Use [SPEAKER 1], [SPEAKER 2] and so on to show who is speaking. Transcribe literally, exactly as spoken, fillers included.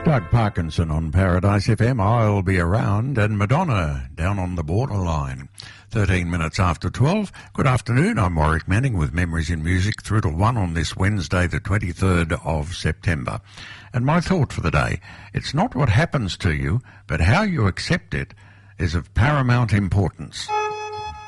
[SPEAKER 1] Doug Parkinson on Paradise F M, I'll Be Around, and Madonna, Down on the Borderline. thirteen minutes after twelve. Good afternoon, I'm Warwick Manning with Memories in Music through to one on this Wednesday, the twenty-third of September. And my thought for the day, it's not what happens to you, but how you accept it is of paramount importance.